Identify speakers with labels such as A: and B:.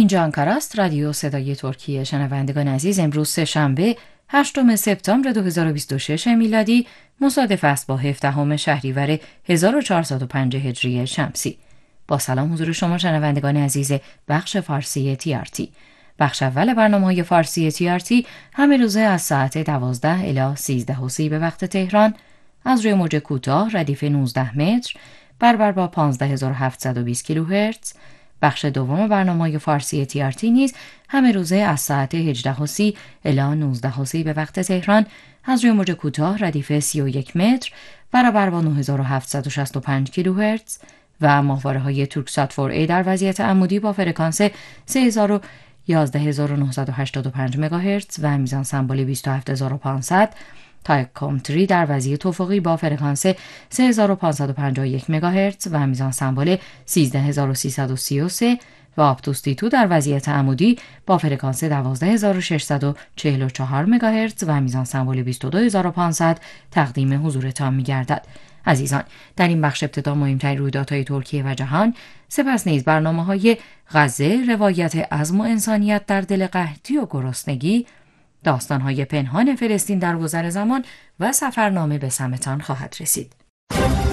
A: اینجا آنکارا است، رادیو صدای ترکیه. شنوندگان عزیز، امروز سه‌شنبه 8 سپتامبر 2026 میلادی مصادف است با 17 شهریور 1405 هجری شمسی. با سلام حضور شما شنوندگان عزیز بخش فارسی TRT. بخش اول برنامه‌های فارسی TRT همه روزه از ساعت 12 الی 13:30 به وقت تهران از روی موج کوتاه ردیف 19 متر برابر با 15720 کیلوهرتز. بخش دوم برنامه‌های فارسی TRT نیز همه روزه از ساعت 18:30 الی 19:30 به وقت تهران از روی موج کوتاه ردیف 31 متر برابر با 9765 کیلوهرتز و ماهواره‌های تورکسات 4A در وضعیت عمودی با فرکانس 11985 مگاهرتز و میزان سمبولی 27500 تا کامتری در وضعیت افقی با فرکانس 3551 مگاهرتز و میزان سمبل 13333 و آپتوستیتو در وضعیت عمودی با فرکانس 12644 مگاهرتز و میزان سمبل 22500 تقدیم حضورتان می‌گردد. عزیزان، در این بخش ابتدا مهمترین رویدادهای ترکیه و جهان، سپس نیز برنامه‌های غزه، روایت عزم و انسانیت در دل قحطی و گرسنگی، داستان‌های پنهان فلسطین در گذر زمان و سفرنامه به سمتان خواهد رسید.